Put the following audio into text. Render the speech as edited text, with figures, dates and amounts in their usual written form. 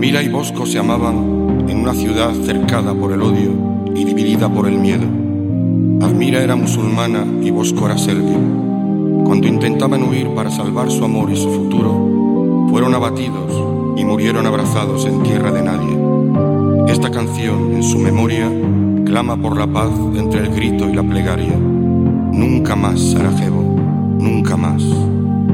Admira y Bosco se amaban en una ciudad cercada por el odio y dividida por el miedo. Admira era musulmana y Bosco era serbio. Cuando intentaban huir para salvar su amor y su futuro, fueron abatidos y murieron abrazados en tierra de nadie. Esta canción, en su memoria, clama por la paz entre el grito y la plegaria. Nunca más, Sarajevo, nunca más.